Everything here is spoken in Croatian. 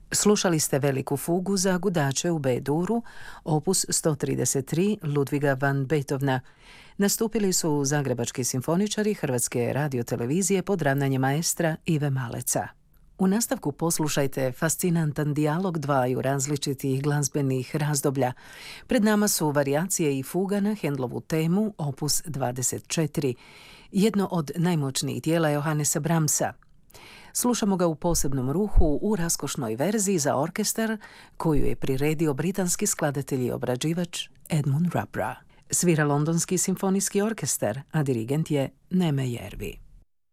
Slušali ste veliku fugu za gudače u B-duru, opus 133 Ludviga van Beethovna. Nastupili su zagrebački simfoničari Hrvatske radiotelevizije pod ravnanjem maestra Ive Maleca. U nastavku poslušajte fascinantan dijalog dvaju različitih glazbenih razdoblja. Pred nama su varijacije i fuga na Handlovu temu, opus 24, jedno od najmoćnijih dijela Johannesa Brahmsa. Slušamo ga u posebnom ruhu u raskošnoj verziji za orkestar koju je priredio britanski skladatelj i obrađivač Edmund Rupra. Svira Londonski simfonijski orkestar, a dirigent je Neme Järvi.